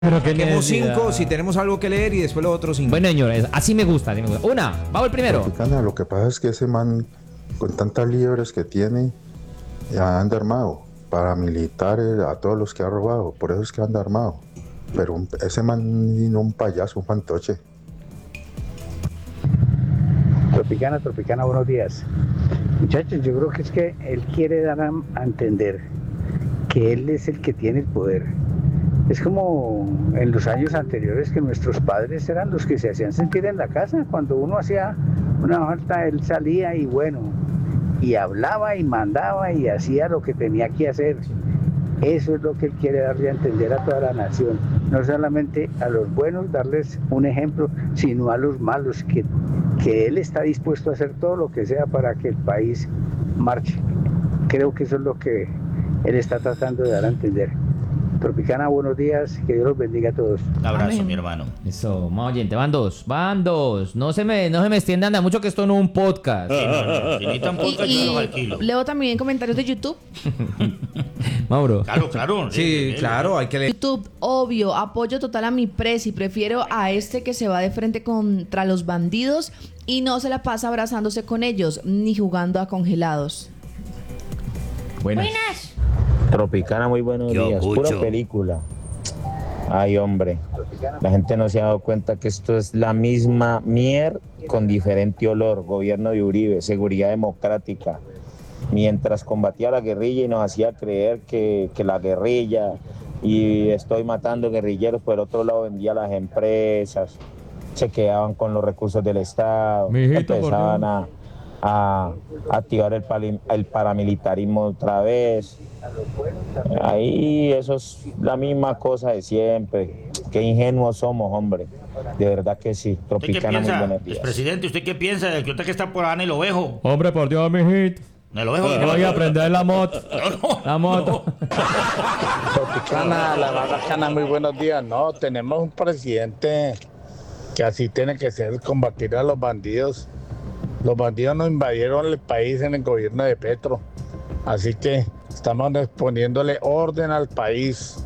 Pero qué Tenemos necesidad. 5, si tenemos algo que leer y después los otros 5. Bueno, señores, así me gusta, Una, vamos el primero. Tropicana, lo que pasa es que ese man, con tantas liebres que tiene, ya anda armado. Paramilitares, a todos los que ha robado, por eso es que anda armado. Pero ese man no un payaso, un fantoche. Tropicana, buenos días. Muchachos, yo creo que es que él quiere dar a entender que él es el que tiene el poder. Es como en los años anteriores que nuestros padres eran los que se hacían sentir en la casa. Cuando uno hacía una falta, él salía y bueno, y hablaba y mandaba y hacía lo que tenía que hacer. Eso es lo que él quiere darle a entender a toda la nación. No solamente a los buenos darles un ejemplo, sino a los malos, que él está dispuesto a hacer todo lo que sea para que el país marche. Creo que eso es lo que él está tratando de dar a entender. Tropicana, buenos días, que Dios los bendiga a todos. Un abrazo, Amén. mi hermano. Eso, más oyente, van dos. No se me extiendan de mucho que esto no es un podcast. Sí, no. Si necesitan podcast, yo los alquilo. leo también comentarios de YouTube. Mauro. Claro. Sí, claro, hay que leer. YouTube, obvio, apoyo total a mi presi. Prefiero a este que se va de frente contra los bandidos y no se la pasa abrazándose con ellos, ni jugando a congelados. Buenas. Tropicana, muy buenos Yo días. escucho. Pura película. Ay, hombre. La gente no se ha dado cuenta que esto es la misma mier con diferente olor. Gobierno de Uribe, seguridad democrática. Mientras combatía la guerrilla y nos hacía creer que la guerrilla y estoy matando guerrilleros, por otro lado vendía las empresas, se quedaban con los recursos del Estado, Mijito, empezaban a activar el paramilitarismo otra vez. Ahí eso es la misma cosa de siempre. Qué ingenuos somos, hombre. De verdad que sí. ¿Usted qué Tropicana, muy piensa, buenos días. presidente? ¿Usted qué piensa de que usted que está por ahí en el ovejo? Hombre, por Dios, mijito. En el ovejo. No voy a aprender la moto. La moto. Tropicana, la bacana, muy buenos días. No, tenemos un presidente que así tiene que ser, combatir a los bandidos. Los bandidos nos invadieron el país en el gobierno de Petro. Así que estamos poniéndole orden al país.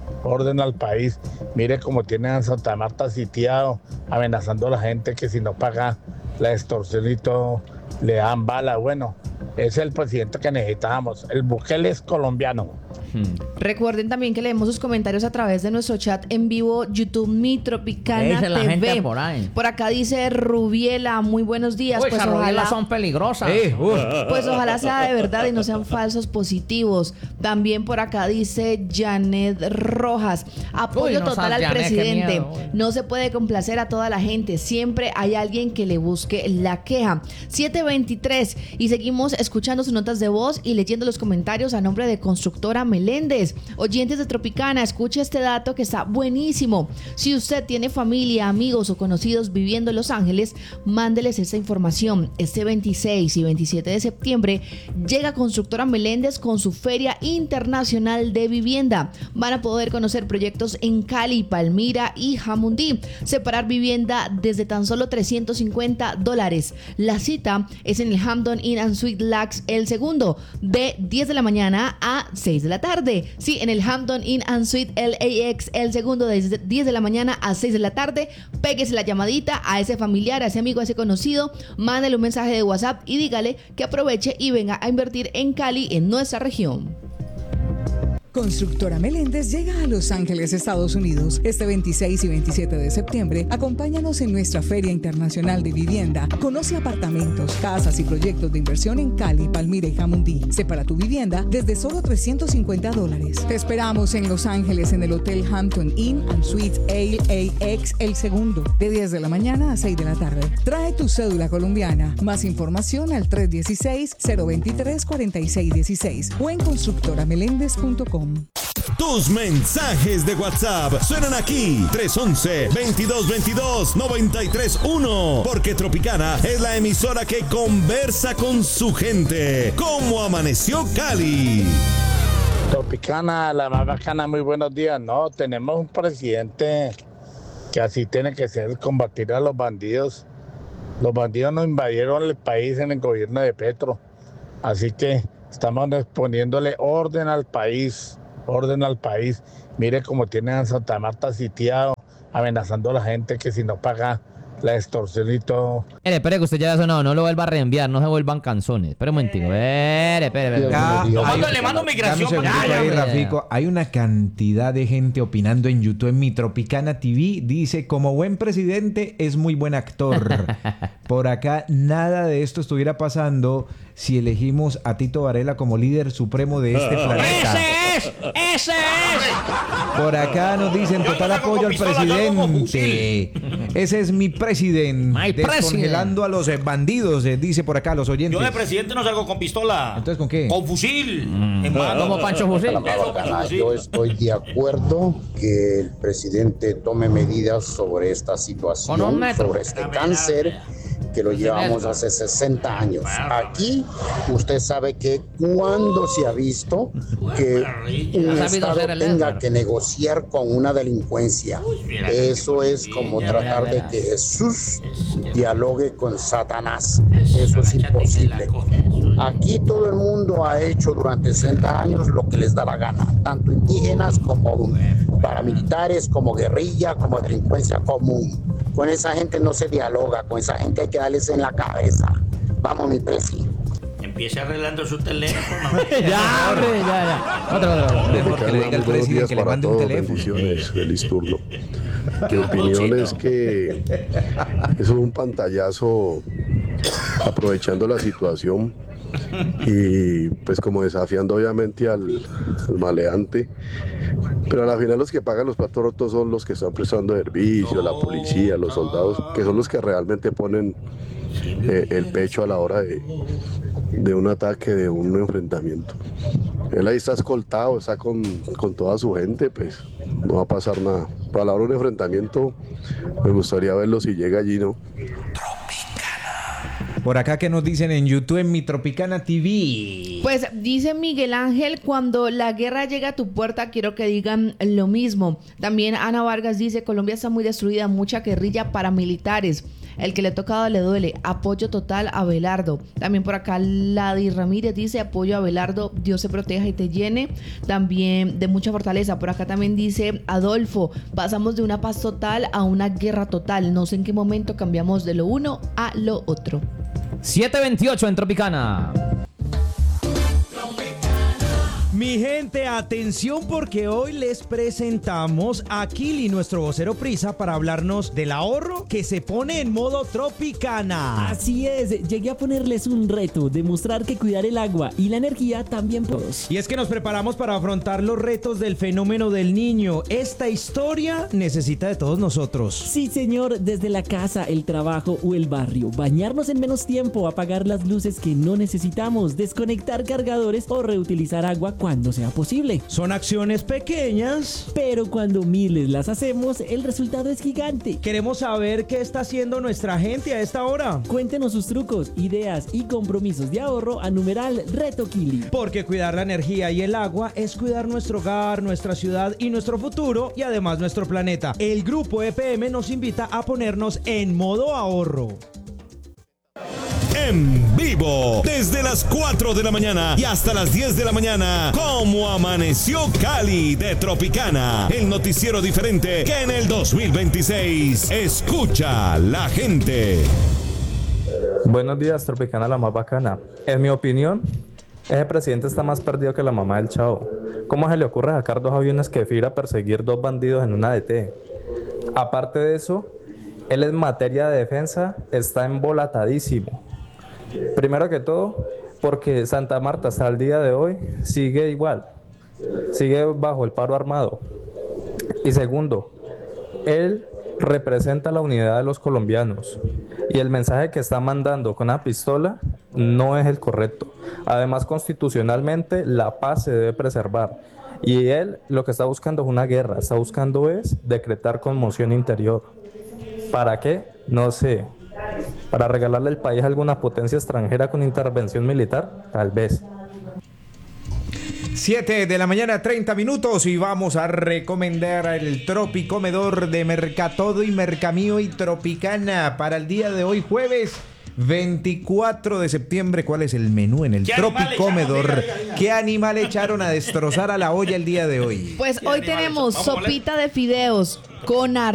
Mire cómo tienen a Santa Marta sitiado, amenazando a la gente que si no paga la extorsión y todo, le dan bala. Bueno, ese es el presidente que necesitábamos. El Bukele es colombiano. Recuerden también que leemos sus comentarios a través de nuestro chat en vivo YouTube Mi Tropicana Dice la TV. gente por ahí. Por acá dice Rubiela, muy buenos días. Uy, Pues esas ojalá, rodelas son peligrosas. pues ojalá sea de verdad y no sean falsos positivos. También por acá dice Janet Rojas. Apoyo Uy, no total seas al Janet, qué presidente. miedo, uy. No se puede complacer a toda la gente. Siempre hay alguien que le busque la queja. 7:23 y seguimos escuchando sus notas de voz y leyendo los comentarios a nombre de Constructora Meléndez. Oyentes de Tropicana, escuche este dato que está buenísimo. Si usted tiene familia, amigos o conocidos viviendo en Los Ángeles, mándeles esta información. Este 26 y 27 de septiembre llega Constructora Meléndez con su Feria Internacional de Vivienda. Van a poder conocer proyectos en Cali, Palmira y Jamundí. Separar vivienda desde tan solo $350. La cita es en el Hampton Inn and Suite Lax El Segundo, de 10 de la mañana a 6 de la tarde. Sí, en el Hampton Inn and Suite LAX El Segundo, desde 10 de la mañana a 6 de la tarde. Péguese la llamadita a ese familiar, a ese amigo, a ese conocido. Mándele un mensaje de WhatsApp y dígale que aproveche y venga a invertir en Cali, en nuestra región. Constructora Meléndez llega a Los Ángeles, Estados Unidos. Este 26 y 27 de septiembre, acompáñanos en nuestra Feria Internacional de Vivienda. Conoce apartamentos, casas y proyectos de inversión en Cali, Palmira y Jamundí. Separa tu vivienda desde solo $350. Te esperamos en Los Ángeles en el Hotel Hampton Inn and Suites LAX El Segundo, de 10 de la mañana a 6 de la tarde. Trae tu cédula colombiana. Más información al 316-023-4616 o en constructorameléndez.com. Tus mensajes de WhatsApp suenan aquí. 311-2222-931. Porque Tropicana es la emisora que conversa con su gente. ¿Cómo amaneció Cali? Tropicana, la más bacana, muy buenos días. No, tenemos un presidente que así tiene que ser, combatir a los bandidos. Los bandidos nos invadieron el país en el gobierno de Petro. Así que estamos poniéndole orden al país. Mire cómo tienen a Santa Marta sitiado, amenazando a la gente que si no paga la extorsión y todo. Espere, que usted ya ha sonado, no lo vuelva a reenviar, no se vuelvan canzones. Espere un momentico, espere. Le mando migración. Rafico, hay una cantidad de gente opinando en YouTube, en mi Tropicana TV. Dice, como buen presidente, es muy buen actor. Por acá, nada de esto estuviera pasando si elegimos a Tito Varela como líder supremo de este planeta. ¡Ese es! Por acá nos dicen total apoyo al presidente. Ese es mi presidente. Descongelando a los bandidos, dice por acá los oyentes. Yo de presidente no salgo con pistola. ¿Entonces con qué? Con fusil. En mano. Como Pancho Fusil. Yo estoy de acuerdo que el presidente tome medidas sobre esta situación, sobre este cáncer que lo llevamos hace 60 años. Aquí usted sabe que cuando se ha visto que un Estado tenga que negociar con una delincuencia, eso es como tratar de que Jesús dialogue con Satanás. Eso es imposible. Aquí todo el mundo ha hecho durante 60 años lo que les da la gana, tanto indígenas como paramilitares, como guerrilla, como delincuencia común. Con esa gente no se dialoga, con esa gente hay que darles en la cabeza. Vamos, mi presi. Empiece arreglando su teléfono. Ya, hombre, ya. Mejor que le diga al presidente que le mande un teléfono. Bendiciones, feliz turno. Mi opinión es que eso es un pantallazo aprovechando la situación y pues como desafiando obviamente al maleante, pero a la final los que pagan los platos rotos son los que están prestando servicio, la policía, los soldados, que son los que realmente ponen el pecho a la hora de un ataque, de un enfrentamiento. Él ahí está escoltado, está con toda su gente, pues no va a pasar nada. Para la hora de un enfrentamiento me gustaría verlo si llega allí, ¿no? Por acá que nos dicen en YouTube, en mi Tropicana TV. Pues dice Miguel Ángel, cuando la guerra llega a tu puerta, quiero que digan lo mismo. También Ana Vargas dice, Colombia está muy destruida, mucha guerrilla paramilitares. El que le ha tocado le duele. Apoyo total a Abelardo. También por acá Ladi Ramírez dice, apoyo a Abelardo, Dios se proteja y te llene. También de mucha fortaleza. Por acá también dice Adolfo, pasamos de una paz total a una guerra total. No sé en qué momento cambiamos de lo uno a lo otro. 7:28 en Tropicana. Mi gente, atención porque hoy les presentamos a Kili, nuestro vocero prisa, para hablarnos del ahorro que se pone en modo Tropicana. Así es, llegué a ponerles un reto, demostrar que cuidar el agua y la energía también todos. Y es que nos preparamos para afrontar los retos del fenómeno del niño. Esta historia necesita de todos nosotros. Sí, señor, desde la casa, el trabajo o el barrio. Bañarnos en menos tiempo, apagar las luces que no necesitamos, desconectar cargadores o reutilizar agua cuando sea posible. Son acciones pequeñas, pero cuando miles las hacemos, el resultado es gigante. Queremos saber qué está haciendo nuestra gente a esta hora. Cuéntenos sus trucos, ideas y compromisos de ahorro a numeral Reto Kili. Porque cuidar la energía y el agua es cuidar nuestro hogar, nuestra ciudad y nuestro futuro, y además nuestro planeta. El grupo EPM nos invita a ponernos en modo ahorro. En vivo, desde las 4 de la mañana y hasta las 10 de la mañana, como amaneció Cali de Tropicana, el noticiero diferente que en el 2026 escucha la gente. Buenos días, Tropicana, la más bacana. En mi opinión, ese presidente está más perdido que la mamá del Chavo. ¿Cómo se le ocurre sacar 2 aviones que ir a perseguir 2 bandidos en una DT? Aparte de eso, él en materia de defensa está embolatadísimo. Primero que todo, porque Santa Marta hasta el día de hoy sigue igual, sigue bajo el paro armado. Y segundo, él representa la unidad de los colombianos y el mensaje que está mandando con la pistola no es el correcto. Además, constitucionalmente la paz se debe preservar y él lo que está buscando es una guerra, está buscando es decretar conmoción interior. ¿Para qué? No sé. ¿Para regalarle el país a alguna potencia extranjera con intervención militar? Tal vez. 7 de la mañana, 30 minutos, y vamos a recomendar el Tropicomedor de Mercatodo y Mercamío y Tropicana para el día de hoy, jueves 24 de septiembre. ¿Cuál es el menú en el ¿Qué animal Tropicomedor? echaron? ¿Qué animal echaron a destrozar a la olla el día de hoy? Pues hoy tenemos Vamos a poner- sopita de fideos con